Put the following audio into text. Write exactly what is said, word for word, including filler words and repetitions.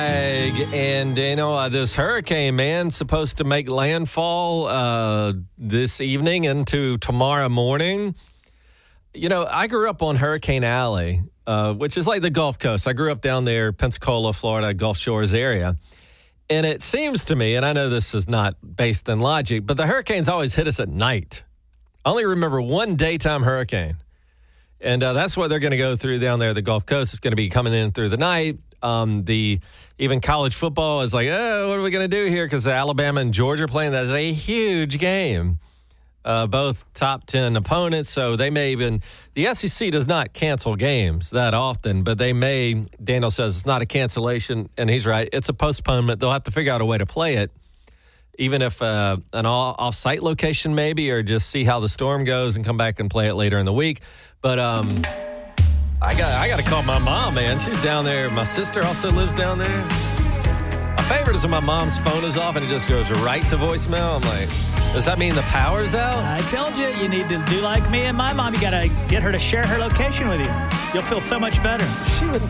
And, you know, uh, this hurricane, man, supposed to make landfall uh, this evening into tomorrow morning. You know, I grew up on Hurricane Alley, uh, which is like the Gulf Coast. I grew up down there, Pensacola, Florida, Gulf Shores area. And it seems to me, and I know this is not based in logic, but the hurricanes always hit us at night. I only remember one daytime hurricane. And uh, that's what they're going to go through down there, the Gulf Coast. It's going to be coming in through the night. Um, the even college football is like, oh, what are we going to do here? Because Alabama and Georgia are playing. That's a huge game. Uh, both top ten opponents. So they may even, the S E C does not cancel games that often, but they may, Daniel says it's not a cancellation, and he's right. It's a postponement. They'll have to figure out a way to play it, even if uh, an all, off-site location maybe, or just see how the storm goes and come back and play it later in the week. But, um... I got I got to call my mom, man. She's down there. My sister also lives down there. My favorite is when my mom's phone is off and it just goes right to voicemail. I'm like, does that mean the power's out? I told you, you need to do like me and my mom. You got to get her to share her location with you. You'll feel so much better. She wouldn't